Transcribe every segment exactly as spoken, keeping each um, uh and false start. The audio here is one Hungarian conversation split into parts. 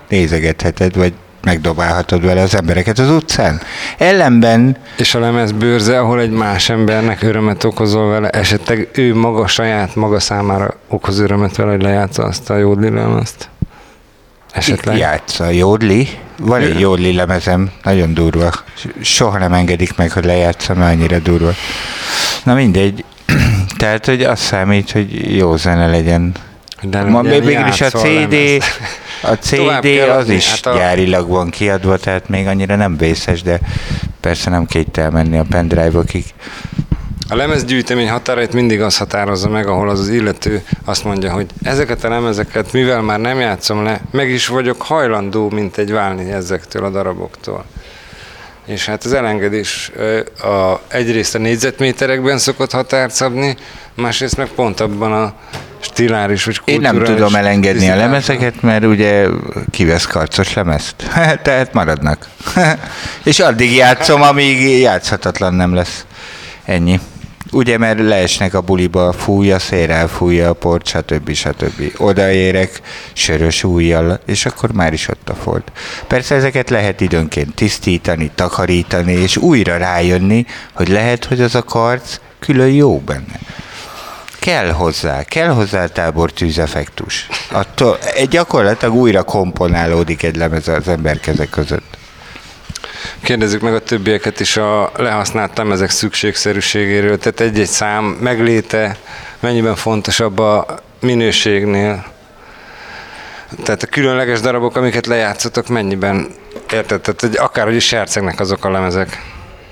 nézegetheted, vagy megdobálhatod vele az embereket az utcán. Ellenben... És a lemez bőrze, ahol egy más embernek örömet okozol vele, esetleg ő maga saját maga számára okoz örömet vele, hogy lejátsza azt a jódli lemezt? Esetleg? Játsza a jódli. Van egy jódli lemezem, nagyon durva. Soha nem engedik meg, hogy lejátszam, mert annyira durva. Na mindegy. Tehát, hogy azt számít, hogy jó zene legyen. De ma mégis a cé dé, a cé dé az is hát a... gyárilag van kiadva, tehát még annyira nem vészes, de persze nem kell elmenni a pendrive-okig. A lemezgyűjtemény határait mindig az határozza meg, ahol az az illető azt mondja, hogy ezeket a lemezeket, mivel már nem játszom le, meg is vagyok hajlandó, mint egy válni ezektől a daraboktól. És hát az elengedés a, egyrészt a négyzetméterekben szokott határt szabni, másrészt meg pont abban a stiláris, vagy kulturális... Én nem tudom elengedni a lemezeket, mert ugye kivesz karcos lemezt. Tehát maradnak. És addig játszom, amíg játszhatatlan nem lesz. Ennyi. Ugye, mert leesnek a buliba, fúj a szél, elfújja a port, stb. stb. Odaérek sörös ujjal, és akkor már is ott a folt. Persze ezeket lehet időnként tisztítani, takarítani, és újra rájönni, hogy lehet, hogy az a karc külön jó benne. Kell hozzá, kell hozzá tábortűzeffektus. Attól gyakorlatilag újra komponálódik egy lemez az ember kezek között. Kérdezzük meg a többieket is a lehasznált lemezek szükségszerűségéről. Tehát egy-egy szám megléte mennyiben fontosabb a minőségnél? Tehát a különleges darabok, amiket lejátszotok, mennyiben érted? Tehát hogy akárhogy is sercegnek azok a lemezek.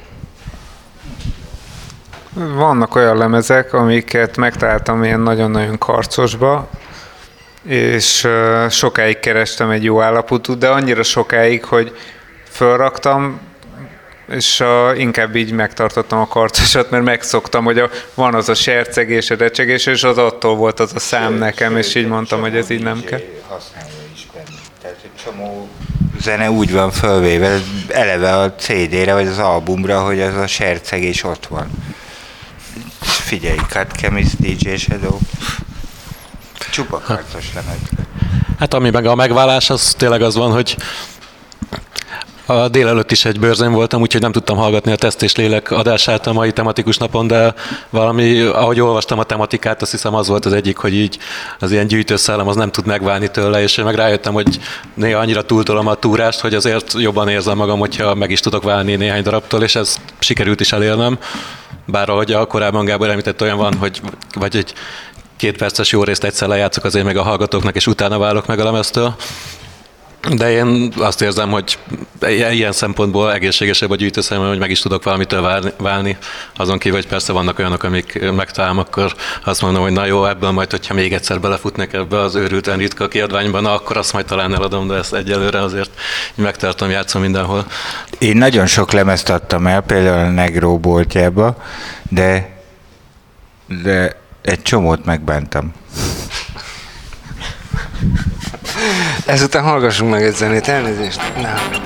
Vannak olyan lemezek, amiket megtaláltam ilyen nagyon-nagyon karcosba, és sokáig kerestem egy jó állapotú, de annyira sokáig, hogy fölraktam, és uh, inkább így megtartottam a karcosat, mert megszoktam, hogy a, van az a sercegés, a recsegés, és az attól volt az a szám nekem, és így mondtam, hogy ez így nem kell. Használja is benne. Tehát egy csomó zene úgy van fölvéve, eleve a cé dére, vagy az albumra, hogy az a sercegés ott van. Figyelj, Cut Chemist, dé dzsé Shadow. Csupa karcos lemez. Hát ami meg a megválás, az tényleg az van, hogy a délelőtt is egy bőrzén voltam, úgyhogy nem tudtam hallgatni a Teszt és Lélek adását a mai tematikus napon, de valami, ahogy olvastam a tematikát, azt hiszem az volt az egyik, hogy így az ilyen gyűjtőszellem az nem tud megválni tőle, és én meg rájöttem, hogy néha annyira túltolom a túrást, hogy azért jobban érzem magam, hogyha meg is tudok válni néhány darabtól, és ez sikerült is elérnem. Bár ahogy a korábban Gábor említett, olyan van, hogy vagy egy két perces jó részt egyszer lejátszok azért meg a hallgatóknak, és utána válok meg a lemeztől. De én azt érzem, hogy ilyen szempontból egészségesebb a gyűjtőszellem, hogy meg is tudok valamitől válni. Azon kívül, hogy persze vannak olyanok, amik megtalálom, akkor azt mondom, hogy na jó, ebből majd, hogyha még egyszer belefutnak ebbe az őrülten ritka kiadványban, na akkor azt majd talán eladom, de ezt egyelőre azért megtartom, játszom mindenhol. Én nagyon sok lemezt adtam el, például a Negró boltjába, de, de egy csomót megbántam. Ezután hallgassunk meg egy zenét, elnézést. Nem.